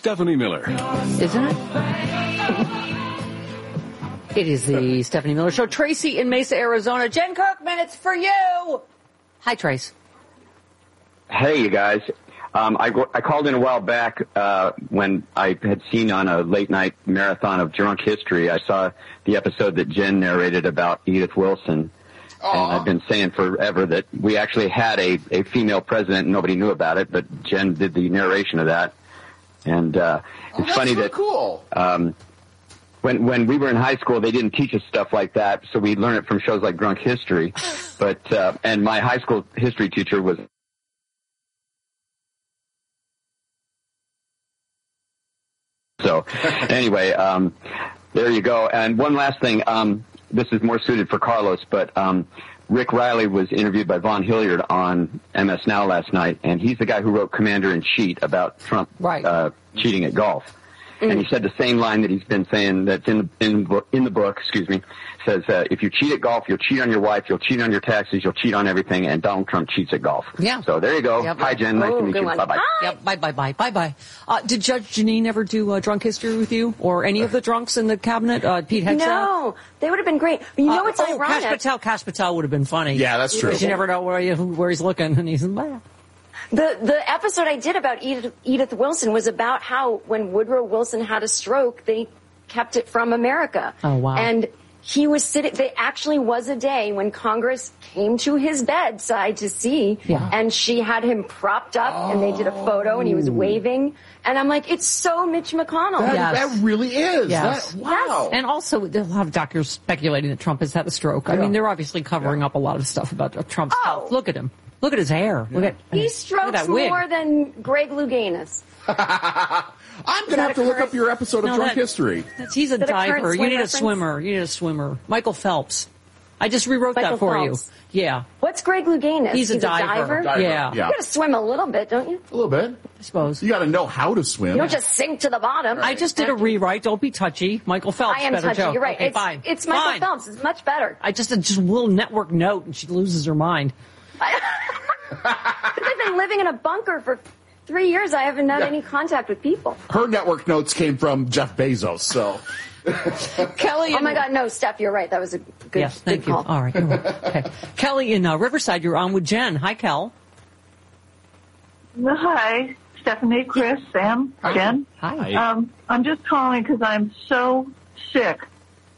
Stephanie Miller. Isn't it? It is the Stephanie Miller Show. Tracy in Mesa, Arizona. Jen Kirkman, it's for you. Hi, Trace. Hey, you guys. I called in a while back when I had seen on a late-night marathon of Drunk History. I saw the episode that Jen narrated about Edith Wilson. Aww. And I've been saying forever that we actually had a female president and nobody knew about it, but Jen did the narration of that. And it's funny that cool. When we were in high school, they didn't teach us stuff like that, so we learned it from shows like Drunk History. But and my high school history teacher was. So anyway, there you go. And one last thing. This is more suited for Carlos, but Rick Riley was interviewed by Vaughn Hilliard on MS Now last night, and he's the guy who wrote Commander in Cheat about Trump cheating at golf. And he said the same line that he's been saying that's in the book, says, if you cheat at golf, you'll cheat on your wife, you'll cheat on your taxes, you'll cheat on everything, and Donald Trump cheats at golf. Yeah. So there you go. Yep. Hi, Jen. Nice to meet you. Bye-bye. Yep. Bye-bye. Did Judge Jeanine ever do Drunk History with you? Or any of the drunks in the cabinet? Pete Hegseth? No. They would have been great. But you know what's ironic? Cash Patel would have been funny. Yeah, that's true. Because you never know where he's looking, and he's blah. The episode I did about Edith Wilson was about how when Woodrow Wilson had a stroke, they kept it from America. Oh, wow. And he was sitting, there actually was a day when Congress came to his bedside to see, and she had him propped up, and they did a photo, and he was waving. And I'm like, it's so Mitch McConnell. That really is. Yes. Wow. And also, there's a lot of doctors speculating that Trump has had a stroke. I mean, they're obviously covering up a lot of stuff about Trump's health. Look at him. Look at his hair. He strokes more than Greg Louganis. I'm going to have to look up your episode of Drunk History. He's a diver. You need a swimmer. Michael Phelps. I just rewrote that for you. Yeah. What's Greg Louganis? He's a diver. Yeah. You got to swim a little bit, don't you? A little bit. I suppose. You got to know how to swim. You don't just sink to the bottom. I just did a rewrite. Don't be touchy. Michael Phelps. I am better touchy. joke. You're right. Okay, fine. It's Michael Phelps. It's much better. I just a little network note, and she loses her mind. I've been living in a bunker for 3 years. I haven't had any contact with people. Her network notes came from Jeff Bezos, so. Kelly. Oh my God, no, Steph, you're right. That was a good, yes, thank you. call. All right. Okay. Kelly in Riverside, you're on with Jen. Hi, Kel. Hi, Stephanie, Chris, Sam, Jen. Hi. I'm just calling because I'm so sick